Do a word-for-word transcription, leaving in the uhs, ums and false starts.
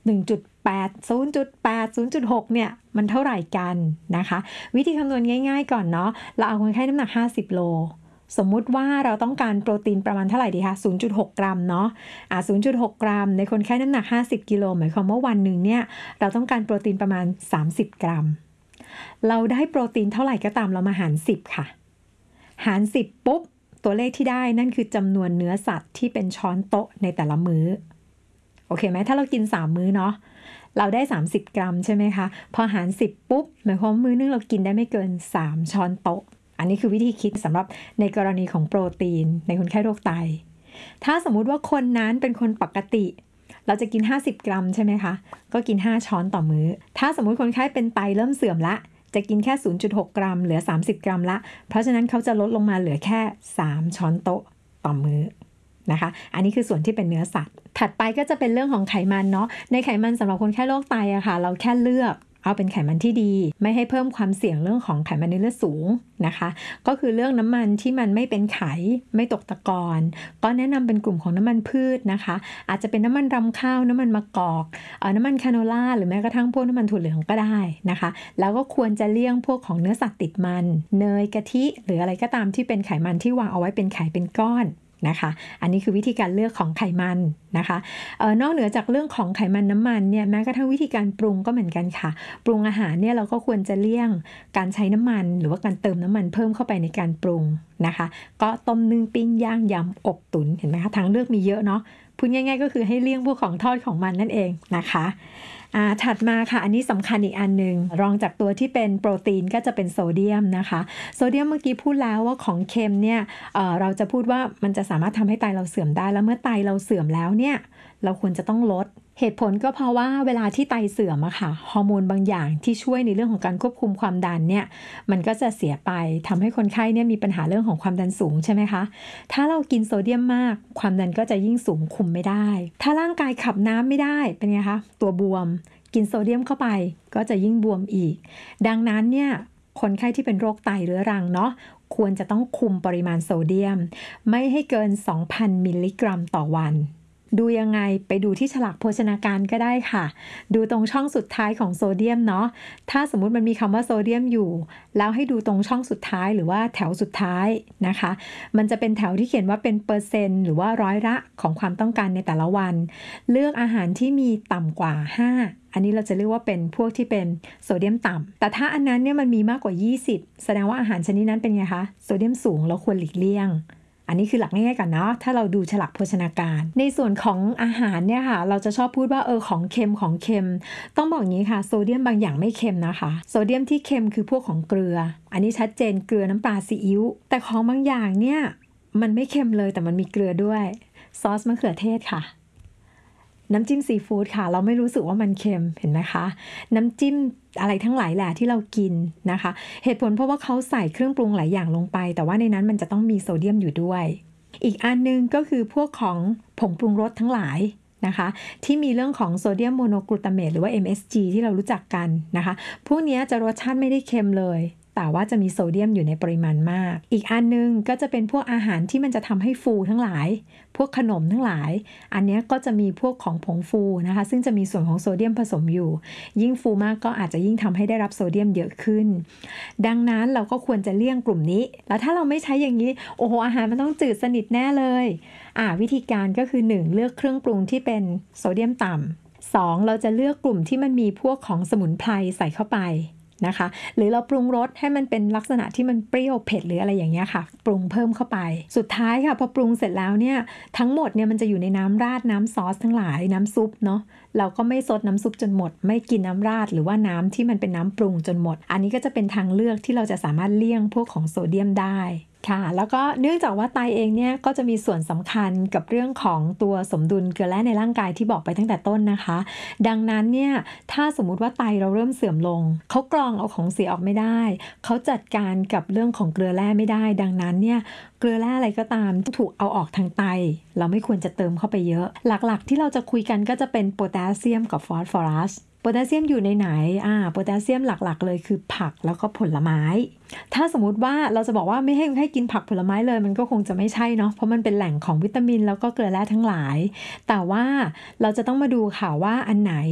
หนึ่งจุดแปด ศูนย์จุดแปด ศูนย์จุดหก เนี่ยมันเท่าไหร่กันนะคะวิธีคำนวณง่ายๆก่อนเนาะเราเอาคนไข้น้ำหนักห้าสิบโลสมมุติว่าเราต้องการโปรตีนประมาณเท่าไหร่ดีคะ ศูนย์จุดหก กรัมเนาะอ่า ศูนย์จุดหก กรัมในคนไข้น้ำหนักห้าสิบกิโลหมายความว่าวันหนึ่งเนี่ยเราต้องการโปรตีนประมาณสามสิบกรัมเราได้โปรตีนเท่าไหร่ก็ตามเรามาหารสิบค่ะหารสิบปุ๊บตัวเลขที่ได้นั่นคือจำนวนเนื้อสัตว์ที่เป็นช้อนโต๊ะในแต่ละมื้อโอเคไหมถ้าเรากินสามมื้อเนาะเราได้สามสิบกรัมใช่ไหมคะพอหารสิบปุ๊บหมายความว่ามื้อนึงเรากินได้ไม่เกินสามช้อนโต๊ะอันนี้คือวิธีคิดสำหรับในกรณีของโปรตีนในคนไข้โรคไตถ้าสมมุติว่าคนนั้นเป็นคนปกติเราจะกินห้าสิบกรัมใช่ไหมคะก็กินห้าช้อนต่อมื้อถ้าสมมุติคนไข้เป็นไตเริ่มเสื่อมละจะกินแค่ ศูนย์จุดหก กรัมเหลือสามสิบกรัมละเพราะฉะนั้นเขาจะลดลงมาเหลือแค่สามช้อนโต๊ะต่อมื้อนะคะอันนี้คือส่วนที่เป็นเนื้อสัตว์ถัดไปก็จะเป็นเรื่องของไขมันเนาะในไขมันสำหรับคนไข้โรคไตอะค่ะเราแค่เลือกเอาเป็นไขมันที่ดีไม่ให้เพิ่มความเสี่ยงเรื่องของไขมันในเลือดสูงนะคะก็คือเรื่องน้ำมันที่มันไม่เป็นไขไม่ตกตะกอนก็แนะนำเป็นกลุ่มของน้ำมันพืชนะคะอาจจะเป็นน้ำมันรำข้าวน้ำมันมะกอกเอ่อน้ำมันคาโนล่าหรือแม้กระทั่งพวกน้ำมันถั่วเหลืองก็ได้นะคะแล้วก็ควรจะเลี่ยงพวกของเนื้อสัตว์ติดมันเนยกะทิหรืออะไรก็ตามที่เป็นไขมันที่วางเอาไว้เป็นไขเป็นก้อนนะคะอันนี้คือวิธีการเลือกของไขมันนะคะเอ่อนอกเหนือจากเรื่องของไขมันน้ำมันเนี่ยแม้กระทั่งวิธีการปรุงก็เหมือนกันค่ะปรุงอาหารเนี่ยเราก็ควรจะเลี่ยงการใช้น้ำมันหรือว่าการเติมน้ำมันเพิ่มเข้าไปในการปรุงนะคะก็ต้มนึ่งปิ้งย่างยำอบตุ๋นเห็นไหมคะทางเลือกมีเยอะเนาะพูดง่ายๆก็คือให้เลี่ยงพวกของทอดของมันนั่นเองนะคะอ่าถัดมาค่ะอันนี้สำคัญอีกอันนึงรองจากตัวที่เป็นโปรตีนก็จะเป็นโซเดียมนะคะโซเดียมเมื่อกี้พูดแล้วว่าของเค็มเนี่ยเอ่อเราจะพูดว่ามันจะสามารถทำให้ไตเราเสื่อมได้แล้วเมื่อไตเราเสื่อมแล้วเนี่ยเราควรจะต้องลดเหตุผลก็เพราะว่าเวลาที่ไตเสื่อมอะค่ะฮอร์โมนบางอย่างที่ช่วยในเรื่องของการควบคุมความดันเนี่ยมันก็จะเสียไปทำให้คนไข้เนี่ยมีปัญหาเรื่องของความดันสูงใช่ไหมคะถ้าเรากินโซเดียมมากความดันก็จะยิ่งสูงคุมไม่ได้ถ้าร่างกายขับน้ำไม่ได้เป็นไงคะตัวบวมกินโซเดียมเข้าไปก็จะยิ่งบวมอีกดังนั้นเนี่ยคนไข้ที่เป็นโรคไตเรื้อรังเนาะควรจะต้องคุมปริมาณโซเดียมไม่ให้เกิน สองพัน มิลลิกรัมต่อวันดูยังไงไปดูที่ฉลากโภชนาการก็ได้ค่ะดูตรงช่องสุดท้ายของโซเดียมเนาะถ้าสมมุติมันมีคำว่าโซเดียมอยู่แล้วให้ดูตรงช่องสุดท้ายหรือว่าแถวสุดท้ายนะคะมันจะเป็นแถวที่เขียนว่าเป็นเปอร์เซ็นต์หรือว่าร้อยละของความต้องการในแต่ละวันเลือกอาหารที่มีต่ำกว่าห้าอันนี้เราจะเรียกว่าเป็นพวกที่เป็นโซเดียมต่ำแต่ถ้าอันนั้นเนี่ยมันมีมากกว่ายี่สิบแสดงว่าอาหารชนิดนั้นเป็นไงคะโซเดียมสูงเราควรหลีกเลี่ยงอันนี้คือหลักง่ายๆก่อนเนาะถ้าเราดูฉลากโภชนาการในส่วนของอาหารเนี่ยค่ะเราจะชอบพูดว่าเออของเค็มของเค็มต้องบอกอย่างนี้ค่ะโซเดียมบางอย่างไม่เค็มนะคะโซเดียมที่เค็มคือพวกของเกลืออันนี้ชัดเจนเกลือน้ำปลาซีอิ๊วแต่ของบางอย่างเนี่ยมันไม่เค็มเลยแต่มันมีเกลือด้วยซอสมะเขือเทศค่ะน้ำจิ้มซีฟู้ดค่ะเราไม่รู้สึกว่ามันเค็มเห็นไหมคะน้ำจิ้มอะไรทั้งหลายแหละที่เรากินนะคะเหตุผลเพราะว่าเขาใส่เครื่องปรุงหลายอย่างลงไปแต่ว่าในนั้นมันจะต้องมีโซเดียมอยู่ด้วยอีกอันนึงก็คือพวกของผงปรุงรสทั้งหลายนะคะที่มีเรื่องของโซเดียมโมโนกลูตาเมตหรือว่า เอ็ม เอส จี ที่เรารู้จักกันนะคะพวกนี้จะรสชาติไม่ได้เค็มเลยแต่ว่าจะมีโซเดียมอยู่ในปริมาณมากอีกอันนึงก็จะเป็นพวกอาหารที่มันจะทำให้ฟูทั้งหลายพวกขนมทั้งหลายอันนี้ก็จะมีพวกของผงฟูนะคะซึ่งจะมีส่วนของโซเดียมผสมอยู่ยิ่งฟูมากก็อาจจะยิ่งทำให้ได้รับโซเดียมเยอะขึ้นดังนั้นเราก็ควรจะเลี่ยงกลุ่มนี้แล้วถ้าเราไม่ใช้อย่างนี้โอ้โหอาหารมันต้องจืดสนิทแน่เลยอ่าวิธีการก็คือหนึ่งเลือกเครื่องปรุงที่เป็นโซเดียมต่ำสองเราจะเลือกกลุ่มที่มันมีพวกของสมุนไพรใส่เข้าไปนะคะหรือเราปรุงรสให้มันเป็นลักษณะที่มันเปรี้ยวเผ็ดหรืออะไรอย่างเงี้ยค่ะปรุงเพิ่มเข้าไปสุดท้ายค่ะพอปรุงเสร็จแล้วเนี่ยทั้งหมดเนี่ยมันจะอยู่ในน้ำราดน้ำซอสทั้งหลายน้ำซุปเนาะเราก็ไม่ซดน้ำซุปจนหมดไม่กินน้ำราดหรือว่าน้ำที่มันเป็นน้ำปรุงจนหมดอันนี้ก็จะเป็นทางเลือกที่เราจะสามารถเลี่ยงพวกของโซเดียมได้ค่ะแล้วก็เนื่องจากว่าไตเองเนี่ยก็จะมีส่วนสำคัญกับเรื่องของตัวสมดุลเกลือแร่ในร่างกายที่บอกไปตั้งแต่ต้นนะคะดังนั้นเนี่ยถ้าสมมุติว่าไตเราเริ่มเสื่อมลงเขากรองเอาของเสียออกไม่ได้เขาจัดการกับเรื่องของเกลือแร่ไม่ได้ดังนั้นเนี่ยเกลือแร่อะไรก็ตามถูกเอาออกทางไตเราไม่ควรจะเติมเข้าไปเยอะหลักๆที่เราจะคุยกันก็จะเป็นโพแทสเซียมกับฟอสฟอรัสโพแทสเซียมอยู่ในไหนอ่าโพแทสเซียมหลักๆเลยคือผักแล้วก็ผลไม้ถ้าสมมุติว่าเราจะบอกว่าไม่ให้ให้กินผักผลไม้เลยมันก็คงจะไม่ใช่เนาะเพราะมันเป็นแหล่งของวิตามินแล้วก็เกลือแร่ทั้งหลายแต่ว่าเราจะต้องมาดูค่ะว่าอันไหน